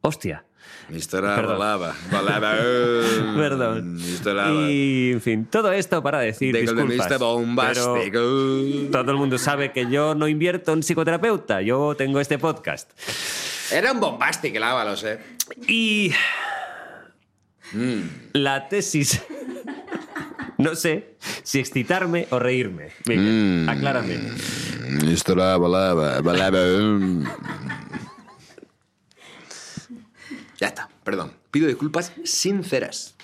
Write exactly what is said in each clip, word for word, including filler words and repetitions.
Hostia. mister Lava. Lava. Perdón. mister Lava. Y, en fin, todo esto para decir De disculpas. mister Bombastic. Pero todo el mundo sabe que yo no invierto en psicoterapeuta. Yo tengo este podcast. Era un bombastic el Ábalos, ¿eh? Y... Mm. La tesis... No sé si excitarme o reírme. Miguel, mm. aclárame. mister Lava, Lava, Lava. Ya está, perdón. Pido disculpas sinceras.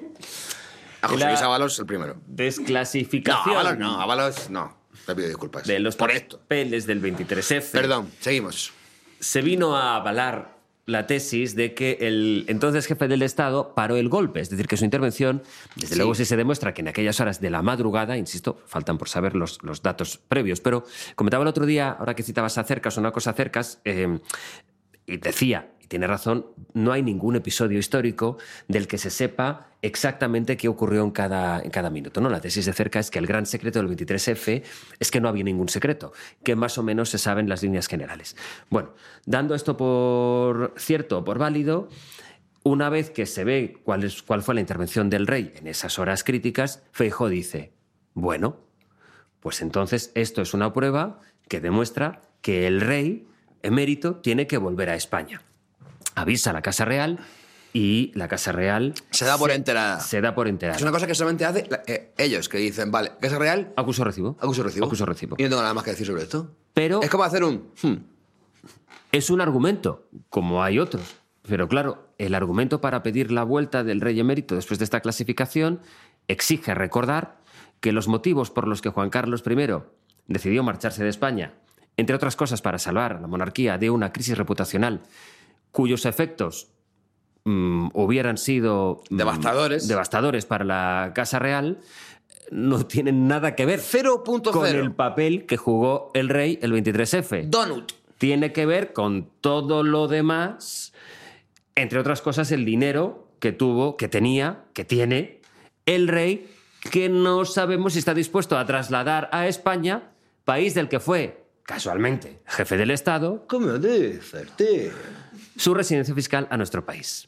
A José Luis Ábalos, el primero. Desclasificación. No, Ábalos no, Ábalos no. Te pido disculpas. De los por esto. papeles del veintitrés efe. Perdón, seguimos. Se vino a avalar la tesis de que el entonces jefe del Estado paró el golpe. Es decir, que su intervención, desde sí. luego sí se demuestra que en aquellas horas de la madrugada, insisto, faltan por saber los, los datos previos, pero comentaba el otro día, ahora que citabas a Cercas, una cosa Cercas, eh, y decía... Tiene razón, no hay ningún episodio histórico del que se sepa exactamente qué ocurrió en cada, en cada minuto, ¿no? La tesis de Cerca es que el gran secreto del veintitrés efe es que no había ningún secreto, que más o menos se saben las líneas generales. Bueno, dando esto por cierto o por válido, una vez que se ve cuál, es, cuál fue la intervención del rey en esas horas críticas, Feijóo dice, bueno, pues entonces esto es una prueba que demuestra que el rey emérito tiene que volver a España. Avisa a la Casa Real y la Casa Real... Se da por enterada. Se da por enterada. Es una cosa que solamente hace eh, ellos, que dicen, vale, Casa Real... Acuso recibo. Acuso recibo. Acuso recibo. Y no tengo nada más que decir sobre esto. Pero... Es como hacer un... Hmm. Es un argumento, como hay otros. Pero claro, el argumento para pedir la vuelta del rey emérito después de esta clasificación exige recordar que los motivos por los que Juan Carlos primero decidió marcharse de España, entre otras cosas para salvar a la monarquía de una crisis reputacional cuyos efectos mmm, hubieran sido mmm, devastadores. devastadores para la Casa Real, no tienen nada que ver cero punto cero con el papel que jugó el rey el veintitrés efe. Donut. Tiene que ver con todo lo demás, entre otras cosas el dinero que tuvo, que tenía, que tiene el rey, que no sabemos si está dispuesto a trasladar a España, país del que fue, casualmente, jefe del Estado. ¿Cómo dices, tío? Su residencia fiscal a nuestro país.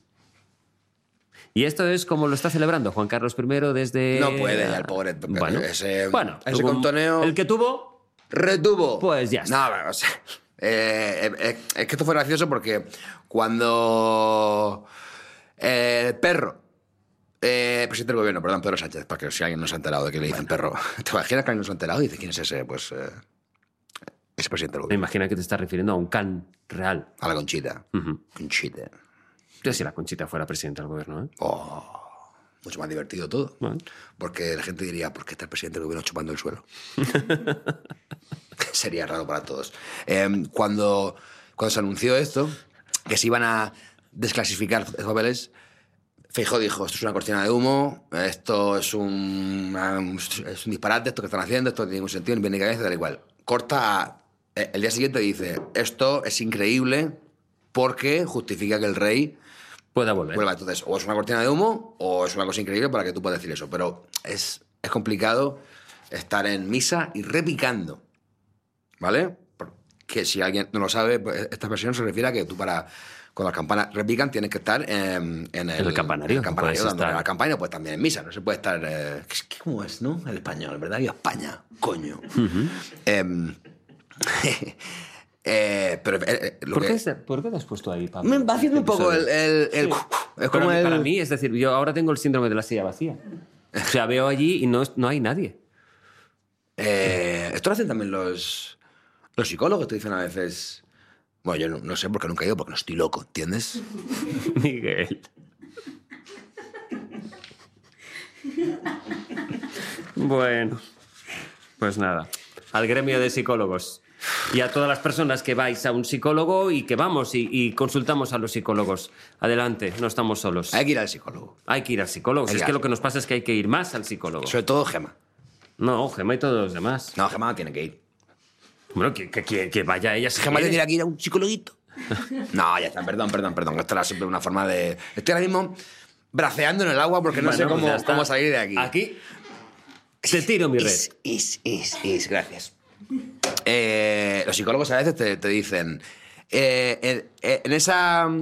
Y esto es como lo está celebrando Juan Carlos primero desde... No puede ya el pobre. Bueno, ese, bueno ese contoneo... El que tuvo... Retuvo. Pues ya está. No, o sea, eh, eh, es que esto fue gracioso porque cuando eh, el perro... Eh, presidente del gobierno, perdón, Pedro Sánchez, para que si alguien no se ha enterado de que le dicen bueno. perro. ¿Te imaginas que alguien no se ha enterado y dice quién es ese? Pues... Eh, ese presidente del Me gobierno. imagino que te estás refiriendo a un can real. A la Conchita. Uh-huh. Conchita. Yo si la Conchita fuera presidenta del gobierno, ¿eh? Oh, mucho más divertido todo. Bueno. Porque la gente diría, ¿por qué está el presidente del gobierno chupando el suelo? Sería raro para todos. Eh, cuando, cuando se anunció esto, que se iban a desclasificar los papeles, Feijóo dijo, esto es una cortina de humo, esto es un, es un disparate, esto que están haciendo, esto no tiene ningún sentido, ni bien ni cabeza, tal y cual. Corta... El día siguiente dice, esto es increíble porque justifica que el rey pueda volver. vuelva. Entonces, o es una cortina de humo o es una cosa increíble para que tú puedas decir eso. Pero es, es complicado estar en misa y repicando, ¿vale? Porque si alguien no lo sabe, pues esta expresión se refiere a que tú para... Cuando las campanas repican tienes que estar en, en, el, el campanario. En el campanario dándole estar... a la campana, pues también en misa. No se puede estar... Eh, ¿Cómo es, no? El español, ¿verdad? Y España, coño. Uh-huh. eh, eh, pero, eh, lo ¿Por, que... qué, ¿Por qué te has puesto ahí, Pablo? Me va haciendo un poco el... el, el sí. Es como para, el... para mí, es decir, yo ahora tengo el síndrome de la silla vacía. O sea, veo allí y no, no hay nadie. Eh, esto lo hacen también los, los psicólogos, te dicen a veces... Bueno, yo no, no sé porque nunca he ido, porque no estoy loco, ¿entiendes? Miguel. Bueno, pues nada. Al gremio de psicólogos y a todas las personas que vais a un psicólogo y que vamos y, y consultamos a los psicólogos. Adelante, no estamos solos. Hay que ir al psicólogo. Hay que ir al psicólogo. Si es que ir. lo que nos pasa es que hay que ir más al psicólogo. Sobre todo Gema. No, Gema y todos los demás. No, Gema no tiene que ir. Bueno, que, que, que, que vaya ella. Si Gema quiere. tendría que ir a un psicologuito. No, ya está, perdón, perdón, perdón. Esto era siempre una forma de... Estoy ahora mismo braceando en el agua porque no bueno, sé cómo, pues cómo salir de aquí. Aquí te tiro mi red. Is, is, is, is. Gracias. Eh, los psicólogos a veces te, te dicen... Eh, en, en esa...